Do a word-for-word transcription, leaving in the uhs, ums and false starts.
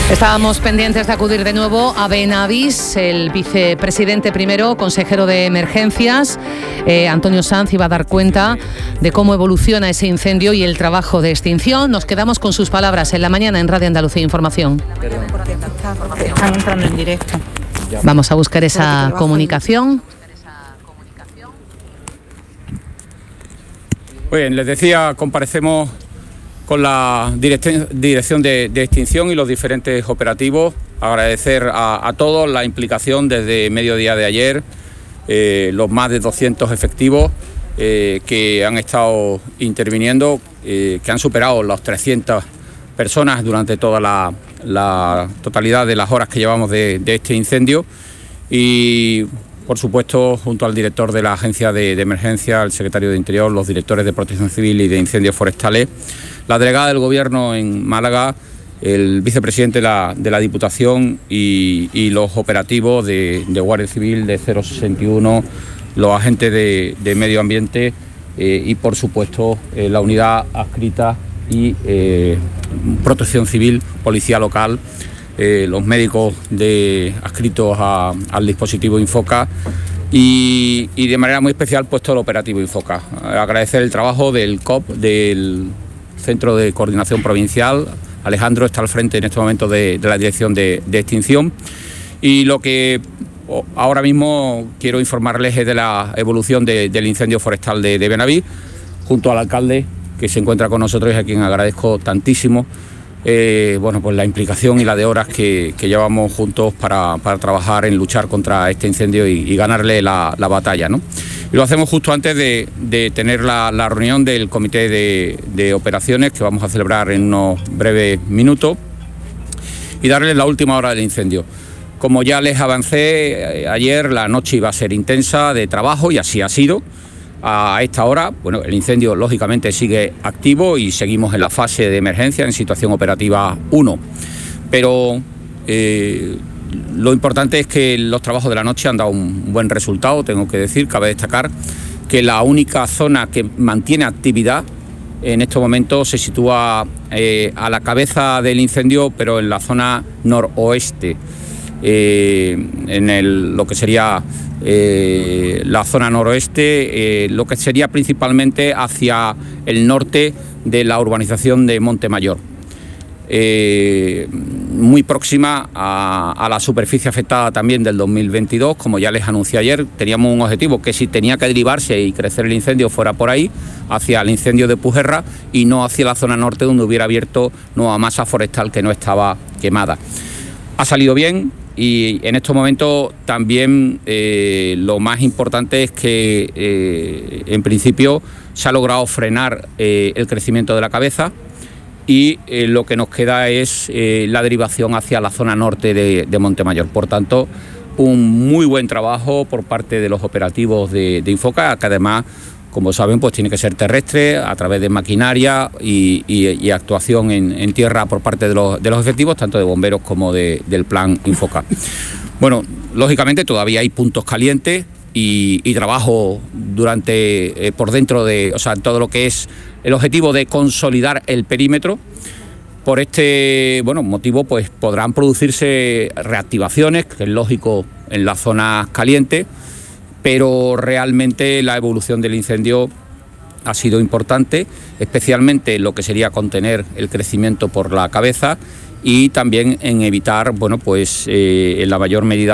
Estábamos pendientes de acudir de nuevo a Benavís, el vicepresidente primero, consejero de emergencias, eh, Antonio Sanz, iba a dar cuenta de cómo evoluciona ese incendio y el trabajo de extinción. Nos quedamos con sus palabras en la mañana en Radio Andalucía Información. Están entrando en directo. Vamos a buscar esa comunicación. Bien, les decía, comparecemos con la Dirección de, de Extinción y los diferentes operativos. Agradecer a, a todos la implicación desde mediodía de ayer, eh, los más de doscientos efectivos eh, que han estado interviniendo, eh, que han superado las trescientas personas durante toda la, la totalidad de las horas que llevamos de, de este incendio. Y por supuesto, junto al director de la Agencia de, de Emergencia, el secretario de Interior, los directores de Protección Civil y de Incendios Forestales, la delegada del Gobierno en Málaga, el vicepresidente de la, de la Diputación y, y los operativos de, de Guardia Civil, de cero sesenta y uno, los agentes de, de Medio Ambiente eh, y, por supuesto, eh, la unidad adscrita y eh, Protección Civil, Policía Local, eh, los médicos de, adscritos a, al dispositivo Infoca y, y de manera muy especial pues todo el operativo Infoca. Agradecer el trabajo del C O P, del Centro de Coordinación Provincial. Alejandro está al frente en este momento de, de la Dirección de, de Extinción. Y lo que ahora mismo quiero informarles es de la evolución de, del incendio forestal de, de Benavís, junto al alcalde que se encuentra con nosotros y a quien agradezco tantísimo eh, bueno, pues la implicación y la de horas que, que llevamos juntos para, para trabajar en luchar contra este incendio y, y ganarle la, la batalla, ¿no? Y lo hacemos justo antes de, de tener la, la reunión del Comité de, de Operaciones que vamos a celebrar en unos breves minutos y darles la última hora del incendio. Como ya les avancé eh, ayer, la noche iba a ser intensa de trabajo y así ha sido. A esta hora, bueno, el incendio lógicamente sigue activo y seguimos en la fase de emergencia en situación operativa uno. Pero eh, lo importante es que los trabajos de la noche han dado un buen resultado, tengo que decir. Cabe destacar que la única zona que mantiene actividad en estos momentos se sitúa eh, a la cabeza del incendio, pero en la zona noroeste, eh, en el, lo que sería eh, la zona noroeste, eh, lo que sería principalmente hacia el norte de la urbanización de Montemayor. Eh, muy próxima a, a la superficie afectada también del dos mil veintidós, como ya les anuncié ayer. Teníamos un objetivo que si tenía que derivarse y crecer el incendio fuera por ahí, hacia el incendio de Pujerra y no hacia la zona norte donde hubiera abierto nueva masa forestal que no estaba quemada. Ha salido bien y en estos momentos también eh, lo más importante es que eh, en principio se ha logrado frenar eh, el crecimiento de la cabeza. Y eh, lo que nos queda es eh, la derivación hacia la zona norte de, de Montemayor. Por tanto, un muy buen trabajo por parte de los operativos de, de Infoca, que además, como saben, pues tiene que ser terrestre, a través de maquinaria y, y, y actuación en, en tierra por parte de los, de los efectivos, tanto de bomberos como de, del plan Infoca. Bueno, lógicamente todavía hay puntos calientes y, y trabajo durante, eh, por dentro de, o sea, todo lo que es el objetivo de consolidar el perímetro. Por este bueno, motivo pues podrán producirse reactivaciones, que es lógico en las zonas calientes, pero realmente la evolución del incendio ha sido importante, especialmente lo que sería contener el crecimiento por la cabeza y también en evitar, bueno, pues eh, en la mayor medida